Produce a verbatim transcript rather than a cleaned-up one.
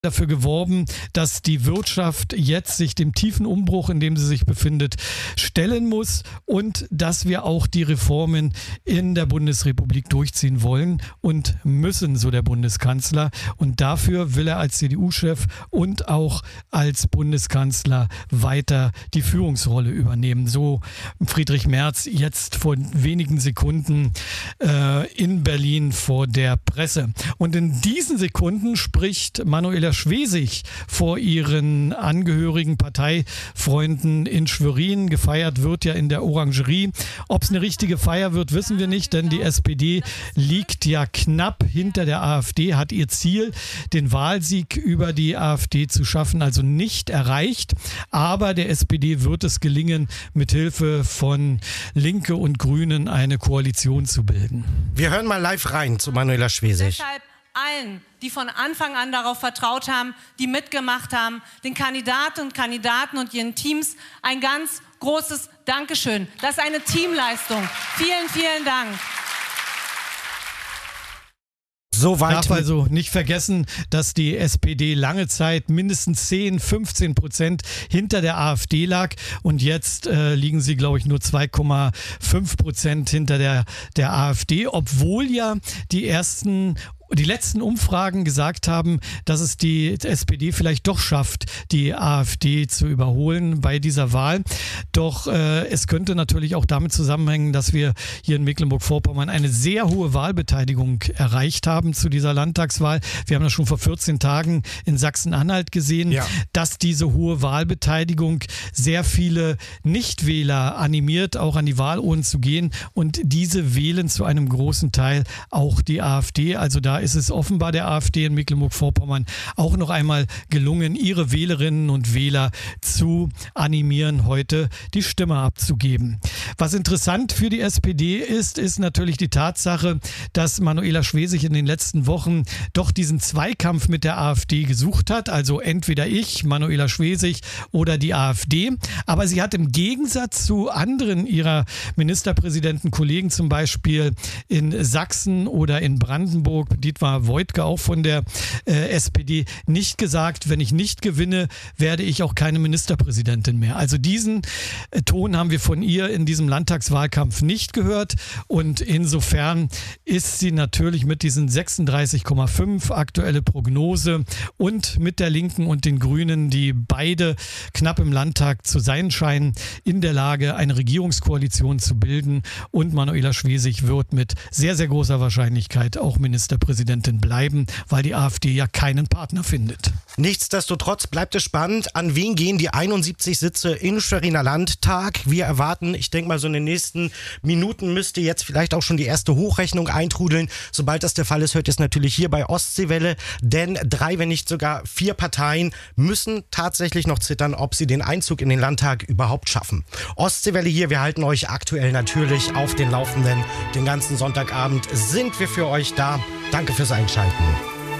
dafür geworben, dass die Wirtschaft jetzt sich dem tiefen Umbruch, in dem sie sich befindet, stellen muss und dass wir auch die Reformen in der Bundesrepublik durchziehen wollen und müssen, so der Bundeskanzler. Und dafür will er als C D U-Chef und auch als Bundeskanzler weiter die Führungsrolle übernehmen. So Friedrich Merz jetzt vor wenigen Sekunden äh, in Berlin vor der Presse. Und in diesen Sekunden spricht Manuela Schwesig vor ihren angehörigen Parteifreunden in Schwerin. Gefeiert wird ja in der Orangerie. Ob es eine richtige Feier wird, wissen wir nicht, denn die S P D liegt ja knapp hinter der AfD, hat ihr Ziel, den Wahlsieg über die AfD zu schaffen, also nicht erreicht. Aber der S P D wird es gelingen, mit Hilfe von Linke und Grünen eine Koalition zu bilden. Wir hören mal live rein zu Manuela Schwesig. Deshalb allen, die von Anfang an darauf vertraut haben, die mitgemacht haben, den Kandidaten und Kandidaten und ihren Teams ein ganz großes Dankeschön. Das ist eine Teamleistung. Vielen, vielen Dank. Soweit. Darf also nicht vergessen, dass die S P D lange Zeit mindestens zehn, fünfzehn Prozent hinter der AfD lag und jetzt äh, liegen sie, glaube ich, nur zwei Komma fünf Prozent hinter der, der AfD, obwohl ja die ersten die letzten Umfragen gesagt haben, dass es die S P D vielleicht doch schafft, die AfD zu überholen bei dieser Wahl. Doch äh, es könnte natürlich auch damit zusammenhängen, dass wir hier in Mecklenburg-Vorpommern eine sehr hohe Wahlbeteiligung erreicht haben zu dieser Landtagswahl. Wir haben das schon vor vierzehn Tagen in Sachsen-Anhalt gesehen, ja, dass diese hohe Wahlbeteiligung sehr viele Nichtwähler animiert, auch an die Wahlurnen zu gehen. Und diese wählen zu einem großen Teil auch die AfD. Also da ist es offenbar der AfD in Mecklenburg-Vorpommern auch noch einmal gelungen, ihre Wählerinnen und Wähler zu animieren, heute die Stimme abzugeben. Was interessant für die S P D ist, ist natürlich die Tatsache, dass Manuela Schwesig in den letzten Wochen doch diesen Zweikampf mit der AfD gesucht hat. Also entweder ich, Manuela Schwesig, oder die AfD. Aber sie hat im Gegensatz zu anderen ihrer Ministerpräsidentenkollegen, zum Beispiel in Sachsen oder in Brandenburg, Dietmar Woidke auch von der äh, S P D, nicht gesagt, wenn ich nicht gewinne, werde ich auch keine Ministerpräsidentin mehr. Also diesen äh, Ton haben wir von ihr in diesem Landtagswahlkampf nicht gehört und insofern ist sie natürlich mit diesen sechsunddreißig Komma fünf aktuelle Prognose und mit der Linken und den Grünen, die beide knapp im Landtag zu sein scheinen, in der Lage, eine Regierungskoalition zu bilden und Manuela Schwesig wird mit sehr, sehr großer Wahrscheinlichkeit auch Ministerpräsidentin bleiben, weil die AfD ja keinen Partner findet. Nichtsdestotrotz bleibt es spannend, an wen gehen die einundsiebzig Sitze im Schweriner Landtag. Wir erwarten, ich denke mal so in den nächsten Minuten müsste jetzt vielleicht auch schon die erste Hochrechnung eintrudeln. Sobald das der Fall ist, hört ihr es natürlich hier bei Ostseewelle, denn drei, wenn nicht sogar vier Parteien müssen tatsächlich noch zittern, ob sie den Einzug in den Landtag überhaupt schaffen. Ostseewelle hier, wir halten euch aktuell natürlich auf den Laufenden. Den ganzen Sonntagabend sind wir für euch da. Danke fürs Einschalten.